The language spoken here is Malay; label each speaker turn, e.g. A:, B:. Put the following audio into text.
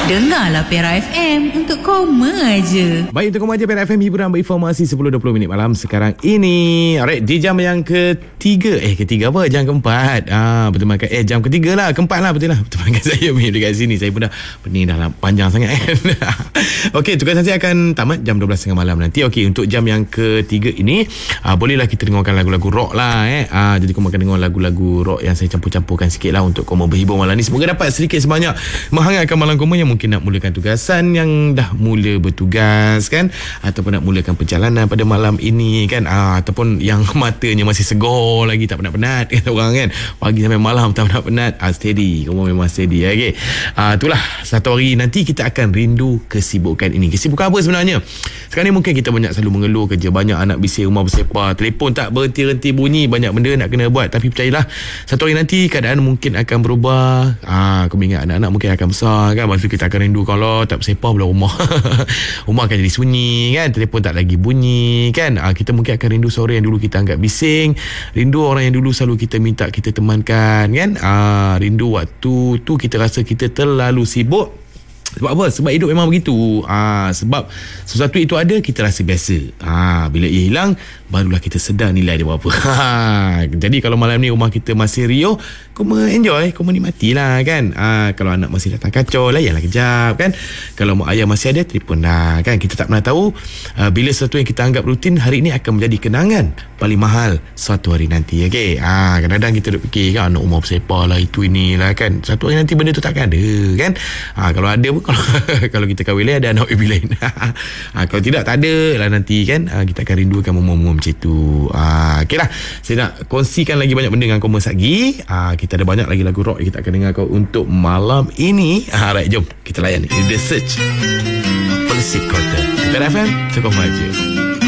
A: Dengarlah Pera FM untuk koma aja.
B: Baik, untuk koma aja Pera FM, hiburan berinformasi 10-20 minit malam sekarang ini. Alright, di jam yang ketiga apa? Jam keempat. Bertemankan jam ketiga lah, keempat lah, betul lah. Bertemankan saya dekat sini. Saya pun dah pening dah panjang sangat kan. Okey, tugas nanti akan tamat jam 12.30 malam nanti. Okey, untuk jam yang ketiga ini bolehlah kita dengarkan lagu-lagu rock lah jadi kau akan dengar lagu-lagu rock yang saya campur-campurkan sikit lah untuk kau berhibur malam ni. Semoga dapat sedikit sebanyak menghangatkan malam kau yang mungkin nak mulakan tugasan, yang dah mula bertugas kan, ataupun nak mulakan perjalanan pada malam ini kan, ataupun yang matanya masih segar lagi, tak penat-penat kata orang kan, pagi sampai malam tak penat-penat, steady, kau memang steady. Okey, itulah satu hari nanti kita akan rindu kesibukan ini. Kesibukan apa sebenarnya? Sekarang ni mungkin kita banyak selalu mengeluh kerja banyak, anak bising, rumah bersepah, telefon tak berhenti-henti bunyi, banyak benda nak kena buat. Tapi percayalah, satu hari nanti keadaan mungkin akan berubah. Kau ingat anak-anak mungkin akan besar kan, lepas tu kita akan rindu kalau tak bersepah pula rumah. Rumah akan jadi sunyi kan, telefon tak lagi bunyi kan. Kita mungkin akan rindu sore yang dulu kita anggap bising, rindu orang yang dulu selalu kita minta kita temankan kan. Rindu waktu tu kita rasa kita terlalu sibuk. Sebab apa? Sebab hidup memang begitu. Sebab sesuatu itu ada, kita rasa biasa. Bila ia hilang, barulah kita sedar nilai dia berapa. Jadi kalau malam ni rumah kita masih riuh, kau enjoy, kau menikmati lah kan. Kalau anak masih datang kacau, layanlah kejap kan. Kalau mak ayah masih ada, telefon lah kan. Kita tak pernah tahu bila sesuatu yang kita anggap rutin hari ini akan menjadi kenangan paling mahal suatu hari nanti. Okay? Kadang-kadang kita duk fikir kan, anak rumah bersepah lah, itu inilah kan. Satu hari nanti benda tu takkan ada kan. Kalau ada pun, kalau kita kahwin lain, ada anak baby lain. Kalau tidak, tak ada lah nanti kan. Kita akan rindukan momen-momen macam tu. Okay lah, saya nak kongsikan lagi banyak benda dengan kau lagi. Kita ada banyak lagi lagu rock yang kita akan dengar kau untuk malam ini. Alright, jom kita layan The Search, Persik Kota. Pera FM, Sekoma aja.